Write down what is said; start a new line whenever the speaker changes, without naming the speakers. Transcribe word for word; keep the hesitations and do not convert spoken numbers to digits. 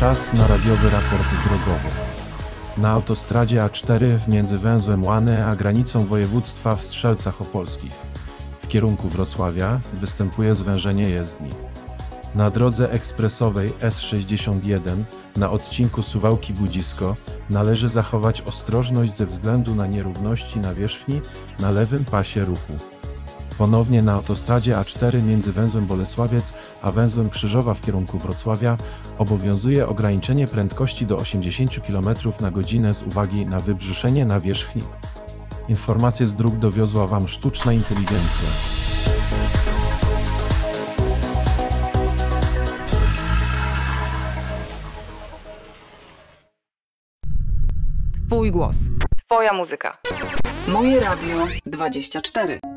Czas na radiowy raport drogowy. Na autostradzie A cztery między węzłem Łany a granicą województwa w Strzelcach Opolskich w kierunku Wrocławia występuje zwężenie jezdni. Na drodze ekspresowej S sześćdziesiąt jeden na odcinku Suwałki-Budzisko należy zachować ostrożność ze względu na nierówności nawierzchni na lewym pasie ruchu. Ponownie na autostradzie A cztery między węzłem Bolesławiec a węzłem Krzyżowa w kierunku Wrocławia obowiązuje ograniczenie prędkości do osiemdziesiąt kilometrów na godzinę z uwagi na wybrzuszenie nawierzchni. Informacje z dróg dowiozła Wam sztuczna inteligencja.
Twój głos.
Twoja muzyka.
Moje Radio dwadzieścia cztery.